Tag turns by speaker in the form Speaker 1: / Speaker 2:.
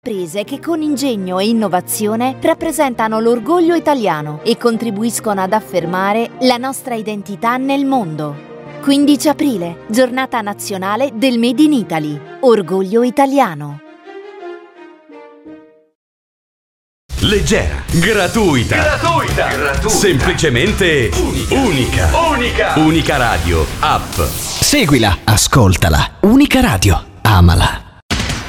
Speaker 1: Imprese che con ingegno e innovazione rappresentano l'orgoglio italiano e contribuiscono ad affermare la nostra identità nel mondo. 15 aprile, giornata nazionale del Made in Italy. Orgoglio italiano.
Speaker 2: Leggera, gratuita, semplicemente unica. Unica Radio, app.
Speaker 3: Seguila, ascoltala. Unica Radio, amala.